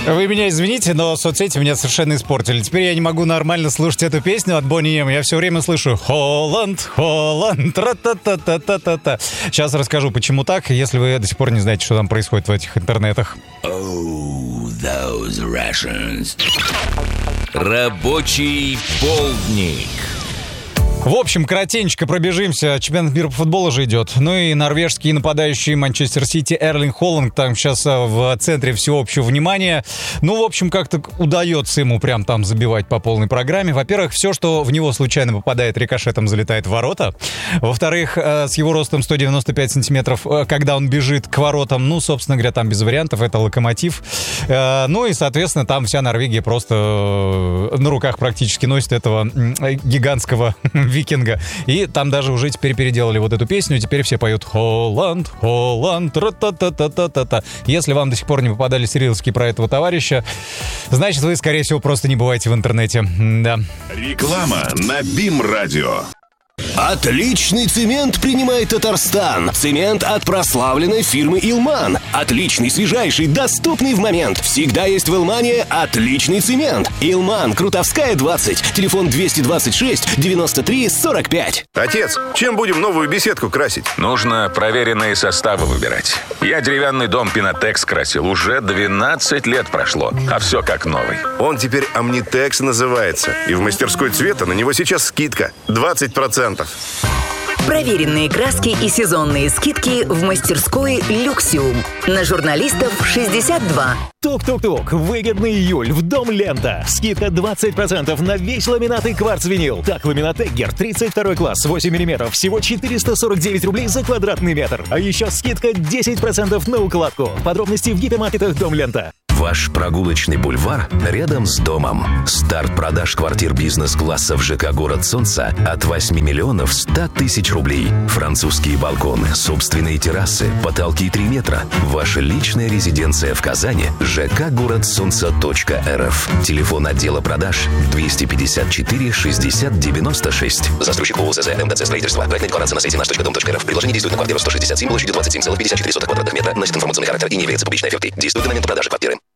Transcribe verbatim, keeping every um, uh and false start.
Вы меня извините, но соцсети меня совершенно испортили. Теперь я не могу нормально слушать эту песню от Бонни Эм. Я все время слышу «Холланд, Холланд, тра-та-та-та-та-та-та». Сейчас расскажу, почему так, если вы до сих пор не знаете, что там происходит в этих интернетах. Oh, those Russians. Рабочий полдник. В общем, коротенько пробежимся. Чемпионат мира по футболу же идет. Ну и норвежский нападающий Манчестер Сити Эрлинг Холланд там сейчас в центре всеобщего внимания. Ну, в общем, как-то удается ему прям там забивать по полной программе. Во-первых, все, что в него случайно попадает, рикошетом залетает в ворота. Во-вторых, с его ростом сто девяносто пять сантиметров, когда он бежит к воротам, ну, собственно говоря, там без вариантов, это локомотив. Ну и, соответственно, там вся Норвегия просто на руках практически носит этого гигантского викинга. И там даже уже теперь переделали вот эту песню. Теперь все поют «Холланд, Холланд, тра-та-та-та-та-та-та». Если вам до сих пор не попадались рилски про этого товарища, значит, вы, скорее всего, просто не бываете в интернете. Да. Реклама на БИМ-радио. Отличный цемент принимает Татарстан. Цемент от прославленной фирмы «Илман». Отличный, свежайший, доступный в момент. Всегда есть в «Илмане» отличный цемент. «Илман», Крутовская, двадцать. Телефон двести двадцать шесть девяносто три сорок пять. Отец, чем будем новую беседку красить? Нужно проверенные составы выбирать. Я деревянный дом Пинотекс красил. Уже двенадцать лет прошло, а все как новый. Он теперь Omnitex называется. И в мастерской цвета на него сейчас скидка двадцать процентов. Проверенные краски и сезонные скидки в мастерской «Люксиум». На журналистов шестьдесят два. Тук-тук-тук. Выгодный июль в Дом Лента. Скидка двадцать процентов на весь ламинат и кварц-винил. Так, ламинат Эггер, тридцать второй класс, восемь миллиметров. Всего четыреста сорок девять рублей за квадратный метр. А еще скидка десять процентов на укладку. Подробности в гипермаркетах Дом Лента. Ваш прогулочный бульвар рядом с домом. Старт продаж квартир бизнес-класса в ЖК «Город Солнца» от восемь миллионов сто тысяч рублей. Французские балконы, собственные террасы, потолки три метра. Ваша личная резиденция в Казани. ЖК «Город Солнца точка эр эф». Телефон отдела продаж двести пятьдесят четыре шестьдесят девяносто шесть. Застройщик ООО ЗЗ МДЦ строительство. Проектная декларация на сайте наш точка дом точка эр эф. Предложение действует на квартиру сто шестьдесят семь площадью двадцать семь целых пятьдесят четыре сотых квадратных метра. Носит информационный характер и не является публичной офертой. Действует до момента продажи квартиры.